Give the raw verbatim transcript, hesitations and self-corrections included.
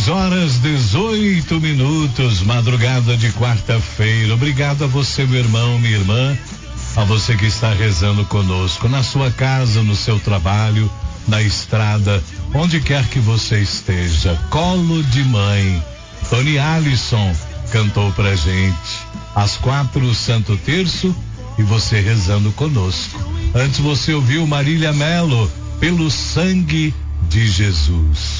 seis horas dezoito minutos, madrugada de quarta-feira. Obrigado a você, meu irmão, minha irmã, a você que está rezando conosco, na sua casa, no seu trabalho, na estrada, onde quer que você esteja. Colo de mãe. Tony Alisson cantou pra gente. Às quatro, o Santo Terço, e você rezando conosco. Antes você ouviu Marília Melo, Pelo Sangue de Jesus.